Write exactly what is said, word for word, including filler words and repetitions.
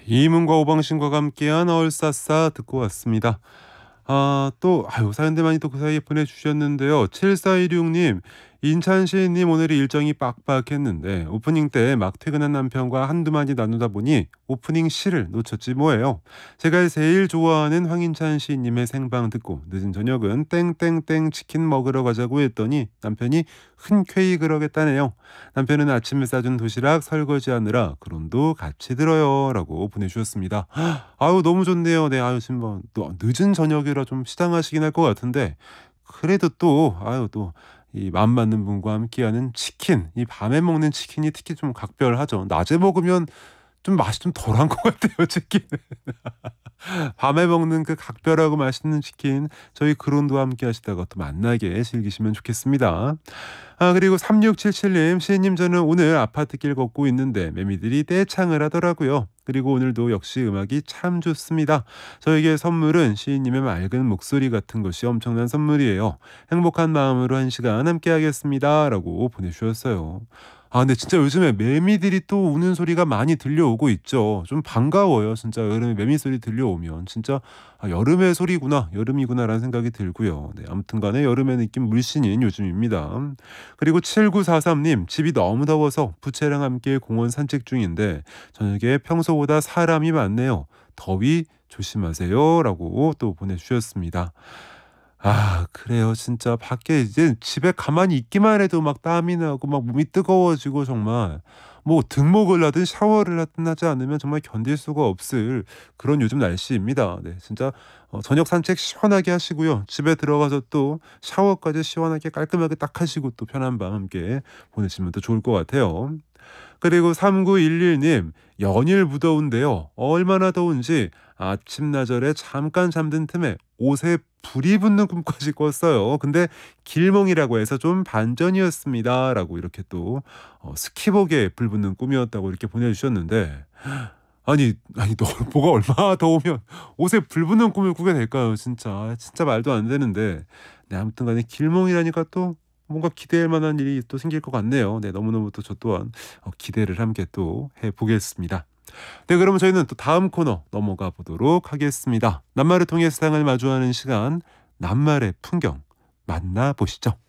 이문과 오방신과 함께한 얼싸싸 듣고 왔습니다. 아 또 아유 사연들 많이 또 그 사이에 보내주셨는데요. 칠사일육 님, 인찬 시인님 오늘이 일정이 빡빡했는데 오프닝 때 막 퇴근한 남편과 한두 마디 나누다 보니 오프닝 시를 놓쳤지 뭐예요. 제가 제일 좋아하는 황인찬 시인님의 생방 듣고 늦은 저녁은 땡땡땡 치킨 먹으러 가자고 했더니 남편이 흔쾌히 그러겠다네요. 남편은 아침에 싸준 도시락 설거지하느라 그럼도 같이 들어요 라고 보내주셨습니다. 아유 너무 좋네요. 네, 아유 지금 뭐 또 늦은 저녁이라 좀 시장하시긴 할 것 같은데 그래도 또 아유 또 이 맘 맞는 분과 함께하는 치킨, 이 밤에 먹는 치킨이 특히 좀 각별하죠. 낮에 먹으면 좀 맛이 좀 덜한 것 같아요, 치킨은. 밤에 먹는 그 각별하고 맛있는 치킨, 저희 그론도 함께 하시다가 또 만나게 즐기시면 좋겠습니다. 아 그리고 삼육칠칠 님, 시인님 저는 오늘 아파트 길 걷고 있는데 매미들이 떼창을 하더라고요. 그리고 오늘도 역시 음악이 참 좋습니다. 저에게 선물은 시인님의 맑은 목소리 같은 것이 엄청난 선물이에요. 행복한 마음으로 한 시간 함께 하겠습니다 라고 보내주셨어요. 아 근데 진짜 요즘에 매미들이 또 우는 소리가 많이 들려오고 있죠. 좀 반가워요. 진짜 여름에 매미 소리 들려오면 진짜 '아 여름의 소리구나. 여름이구나.'라는 생각이 들고요. 네, 아무튼 간에 여름의 느낌 물씬인 요즘입니다. 그리고 칠구사삼 님, 집이 너무 더워서 부채랑 함께 공원 산책 중인데 저녁에 평소보다 사람이 많네요. 더위 조심하세요 라고 또 보내주셨습니다. 아 그래요. 진짜 밖에 이제 집에 가만히 있기만 해도 막 땀이 나고 막 몸이 뜨거워지고 정말 뭐 등목을 하든 샤워를 하든 하지 않으면 정말 견딜 수가 없을 그런 요즘 날씨입니다. 네, 진짜 어 저녁 산책 시원하게 하시고요. 집에 들어가서 또 샤워까지 시원하게 깔끔하게 딱 하시고 또 편한 밤 함께 보내시면 더 좋을 것 같아요. 그리고 삼구일일 님, 연일 무더운데요. 얼마나 더운지 아침나절에 잠깐 잠든 틈에 옷에 불이 붙는 꿈까지 꿨어요. 근데 길몽이라고 해서 좀 반전이었습니다 라고 이렇게 또 어 스키복에 불 붙는 꿈이었다고 이렇게 보내주셨는데 아니 아니 너 뭐가 얼마나 더우면 옷에 불 붙는 꿈을 꾸게 될까요 진짜. 진짜 말도 안 되는데 네, 아무튼 간에 길몽이라니까 또 뭔가 기대할 만한 일이 또 생길 것 같네요. 네, 너무너무 또 저 또한 어 기대를 함께 또 해 보겠습니다. 네, 그러면 저희는 또 다음 코너 넘어가 보도록 하겠습니다. 낱말을 통해 세상을 마주하는 시간, 낱말의 풍경 만나보시죠.